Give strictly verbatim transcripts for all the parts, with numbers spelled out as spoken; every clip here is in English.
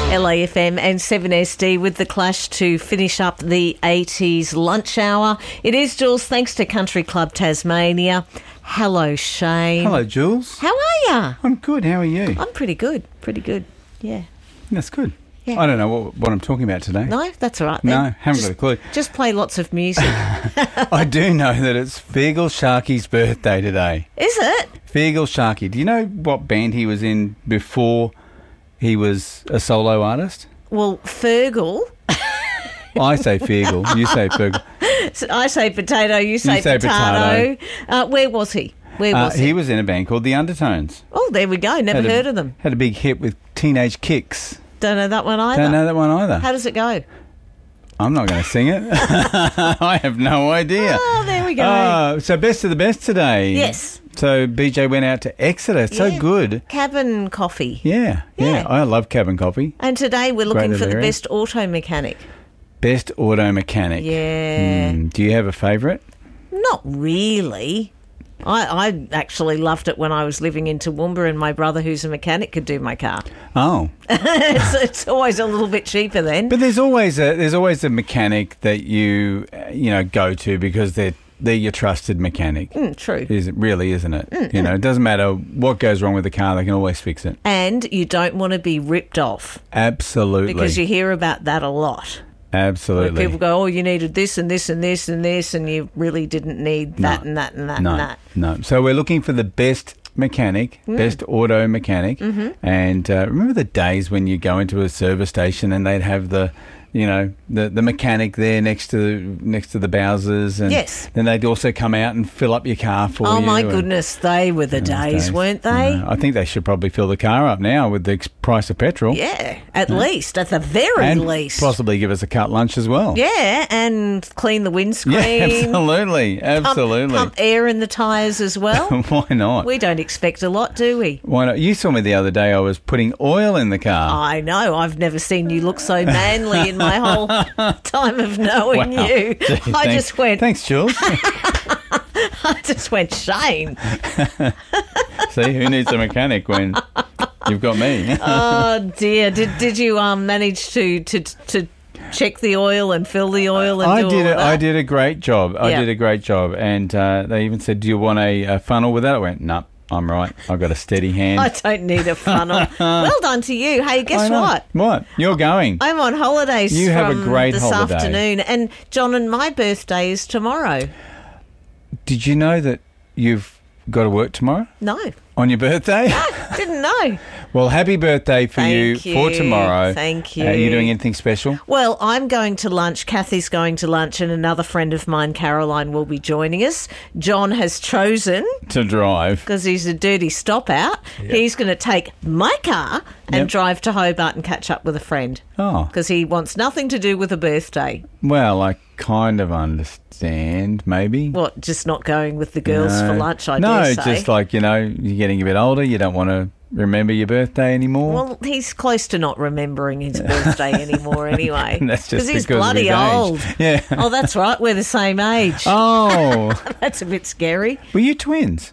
L A F M and seven S D with The Clash to finish up the eighties lunch hour. It is, Jules, thanks to Country Club Tasmania. Hello, Shane. Hello, Jules. How are you? I'm good. How are you? I'm pretty good. Pretty good. Yeah. That's good. Yeah. I don't know what, what I'm talking about today. No, that's all right then. No, haven't just, got a clue. Just play lots of music. I do know that it's Feargal Sharkey's birthday today. Is it? Feargal Sharkey. Do you know what band he was in before he was a solo artist? Well, Fergal. I say Feargal. You say Fergal. So I say potato. You say, You say potato. potato. Uh, where was he? Where Uh, was he? he was in a band called The Undertones. Oh, there we go. Never Had a- heard of them. Had a big hit with Teenage Kicks. Don't know that one either. Don't know that one either. How does it go? I'm not going to sing it. I have no idea. Oh, there we go. Oh, so best of the best today. Yes. So B J went out to Exeter. It's Yeah. so good. Cabin coffee. Yeah, yeah, Yeah. I love cabin coffee. And today we're looking Great for the area. best auto mechanic. Best auto mechanic. Yeah. Hmm, do you have a favourite? Not really. I, I actually loved it when I was living in Toowoomba and my brother, who's a mechanic, could do my car. Oh, it's, it's always a little bit cheaper then. but there's always a there's always a mechanic that you uh, you know go to because they're they're your trusted mechanic. Mm, true. Is it really? Isn't it? You know, it doesn't matter what goes wrong with the car; they can always fix it. And you don't want to be ripped off Absolutely, because you hear about that a lot. absolutely. People go, oh, you needed this and this and this and this, and you really didn't need that No. and that and that No, and that. no. So we're looking for the best mechanic, Mm. best auto mechanic. Mm-hmm. And uh, remember the days when you go into a service station and they'd have the, you know, the, the mechanic there next to next to the Bowsers, and Yes. then they'd also come out and fill up your car for Oh, you. my and- goodness, they were the those days, weren't they? I know. I think they should probably fill the car up now with the ex- price of petrol. Yeah, at least, at the very and least. possibly give us a cut lunch as well. Yeah, and clean the windscreen. Yeah, absolutely, Pump, absolutely. pump air in the tyres as well. Why not? We don't expect a lot, do we? Why not? You saw me the other day. I was putting oil in the car. I know. I've never seen you look so manly in my whole time of knowing Wow. you. Gee, I thanks- just went. Thanks, Jules. I just went, Shane. See, who needs a mechanic when you've got me? Oh dear. Did did you um manage to to to check the oil and fill the oil and I do did. all A, that? I did a great job. I Yeah. did a great job, and uh, they even said, "Do you want a, a funnel with that?" I went, "No, I'm right. I've got a steady hand." I don't need a funnel. Well done to you. Hey, guess I know. what? What? You're going? I'm on holidays You have a from great this holiday. afternoon, and John and my birthday is tomorrow. Did you know that you've got to work tomorrow No, on your birthday? didn't know. Well, happy birthday for Thank you, for you. tomorrow. Thank Uh, are you you. doing anything special? Well, I'm going to lunch. Kathy's going to lunch, and another friend of mine, Caroline, will be joining us. John has chosen, To drive. because he's a dirty stop out, he's going to take my car and Yep. drive to Hobart and catch up with a friend, Oh, because he wants nothing to do with a birthday. well, I kind of understand, maybe. What, just not going with the girls No. for lunch, I no, dare say. just like, you know, you're getting a bit older, you don't want to remember your birthday anymore. Well, he's close to not remembering his birthday anymore anyway. And that's just he's because of bloody his age. old. Yeah. Oh, that's right. We're the same age. Oh, That's a bit scary. were you twins?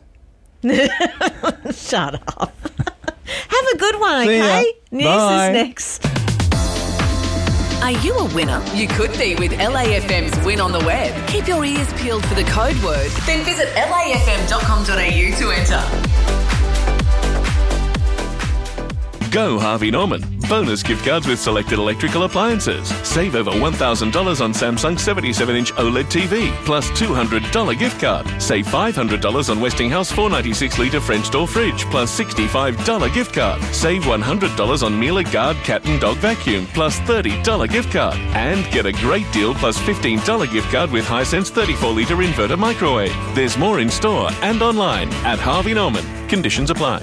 Shut up. Have a good one, See ya. okay? News Bye. is next. Are you a winner? You could be with L A F M's Win on the Web. Keep your ears peeled for the code word. Then visit L A F M dot com dot A U to enter. Go Harvey Norman. Bonus gift cards with selected electrical appliances. Save over one thousand dollars on Samsung seventy-seven inch OLED T V, plus two hundred dollars gift card. Save five hundred dollars on Westinghouse four ninety-six litre French door fridge, plus sixty-five dollars gift card. Save one hundred dollars on Miele Guard cat and dog vacuum, plus thirty dollars gift card. And get a great deal plus fifteen dollars gift card with Hisense thirty-four litre inverter microwave. There's more in store and online at Harvey Norman. Conditions apply.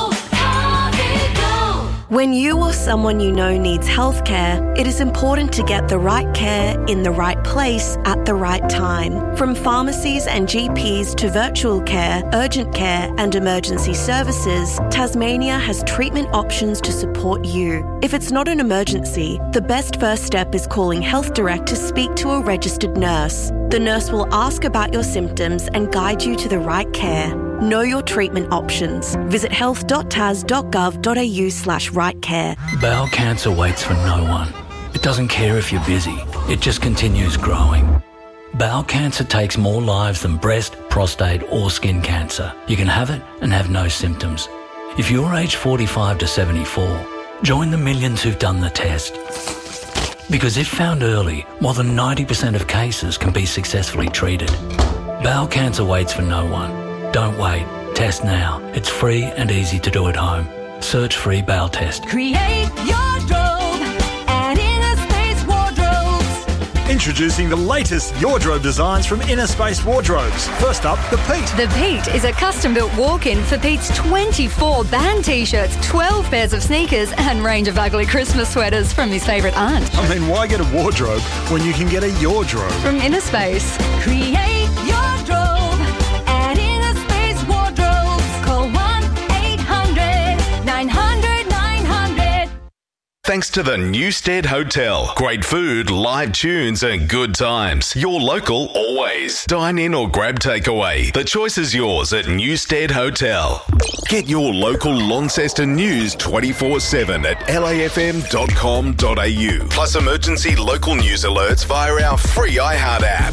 When you or someone you know needs healthcare, it is important to get the right care in the right place at the right time. From pharmacies and G Ps to virtual care, urgent care and emergency services, Tasmania has treatment options to support you. If it's not an emergency, the best first step is calling Health Direct to speak to a registered nurse. The nurse will ask about your symptoms and guide you to the right care. Know your treatment options. Visit health.tas.gov.au slash rightcare. Bowel cancer waits for no one. It doesn't care if you're busy. It just continues growing. Bowel cancer takes more lives than breast, prostate or skin cancer. You can have it and have no symptoms. If you're aged forty-five to seventy-four, join the millions who've done the test. Because if found early, more than ninety percent of cases can be successfully treated. Bowel cancer waits for no one. Don't wait. Test now. It's free and easy to do at home. Search free bowel test. Create your drobe at Inner Space Wardrobes. Introducing the latest wardrobe designs from Inner Space Wardrobes. First up, the Pete. The Pete is a custom-built walk-in for Pete's twenty-four band T-shirts, twelve pairs of sneakers and range of ugly Christmas sweaters from his favourite aunt. I mean, why get a wardrobe when you can get a your drobe? From Inner Space. Create your drobe at Inner Space Wardrobes. Call one eight hundred nine hundred nine hundred. Thanks to the Newstead Hotel. Great food, live tunes and good times. Your local always. Dine in or grab takeaway. The choice is yours at Newstead Hotel. Get your local Launceston news twenty-four seven at L A F M dot com dot A U. Plus emergency local news alerts via our free iHeart app.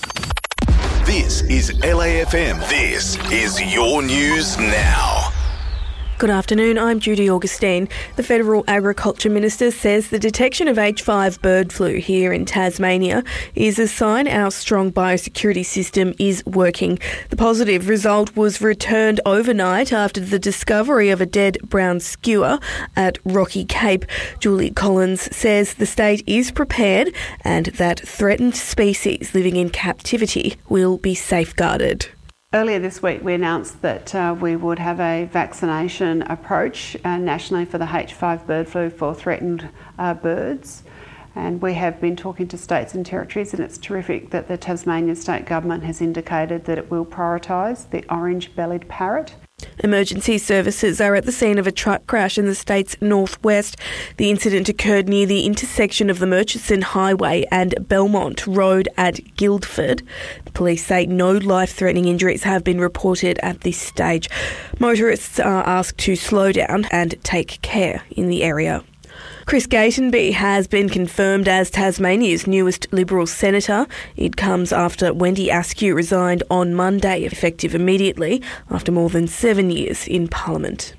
This is L A F M. This is your news now. Good afternoon, I'm Judy Augustine. The Federal Agriculture Minister says the detection of H five bird flu here in Tasmania is a sign our strong biosecurity system is working. The positive result was returned overnight after the discovery of a dead brown skua at Rocky Cape. Julie Collins says the state is prepared and that threatened species living in captivity will be safeguarded. Earlier this week we announced that uh, we would have a vaccination approach uh, nationally for the H five bird flu for threatened uh, birds, and we have been talking to states and territories, and it's terrific that the Tasmanian State Government has indicated that it will prioritise the orange-bellied parrot. Emergency services are at the scene of a truck crash in the state's northwest. The incident occurred near the intersection of the Murchison Highway and Belmont Road at Guildford. The police say no life-threatening injuries have been reported at this stage. Motorists are asked to slow down and take care in the area. Chris Gatenby has been confirmed as Tasmania's newest Liberal senator. It comes after Wendy Askew resigned on Monday, effective immediately after more than seven years in Parliament.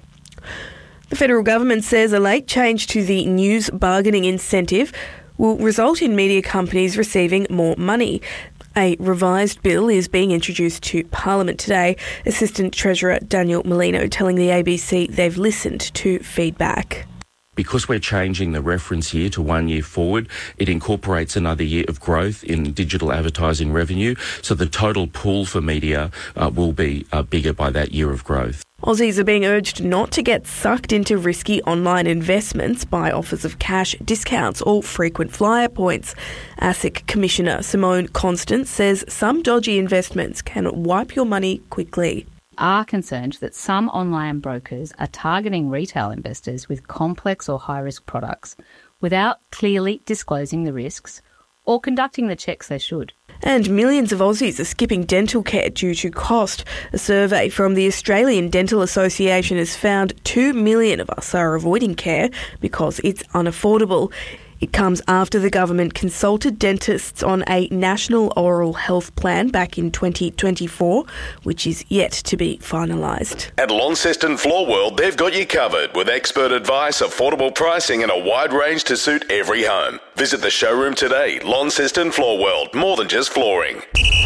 The federal government says a late change to the news bargaining incentive will result in media companies receiving more money. A revised bill is being introduced to Parliament today. Assistant Treasurer Daniel Molino telling the A B C they've listened to feedback. Because we're changing the reference year to one year forward, it incorporates another year of growth in digital advertising revenue. So the total pool for media uh, will be uh, bigger by that year of growth. Aussies are being urged not to get sucked into risky online investments by offers of cash, discounts or frequent flyer points. ASIC Commissioner Simone Constance says some dodgy investments can wipe your money quickly. Are concerned that some online brokers are targeting retail investors with complex or high-risk products without clearly disclosing the risks or conducting the checks they should. And millions of Aussies are skipping dental care due to cost. A survey from the Australian Dental Association has found two million of us are avoiding care because it's unaffordable. It comes after the government consulted dentists on a national oral health plan back in twenty twenty-four, which is yet to be finalised. At Launceston Floor World, they've got you covered with expert advice, affordable pricing and a wide range to suit every home. Visit the showroom today. Launceston Floor World, more than just flooring.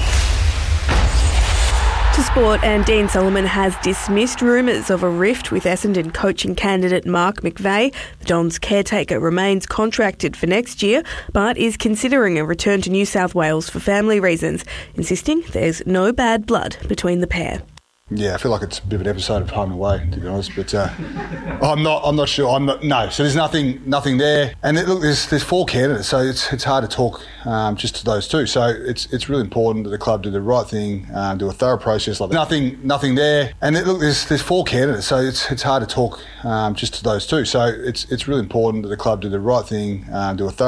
To sport, and Dean Solomon has dismissed rumours of a rift with Essendon coaching candidate Mark McVeigh. The Dons caretaker remains contracted for next year, but is considering a return to New South Wales for family reasons, insisting there's no bad blood between the pair. Yeah, I feel like it's a bit of an episode of Home and Away, to be honest. But uh, I'm not. I'm not sure. I'm not. No. So there's nothing. Nothing there. And it, look, there's there's four candidates, so it's it's hard to talk um, just to those two. So it's it's really important that the club do the right thing, um, do a thorough process. Like nothing. Nothing there. And it, look, there's there's four candidates, so it's it's hard to talk um, just to those two. So it's it's really important that the club do the right thing, um, do a thorough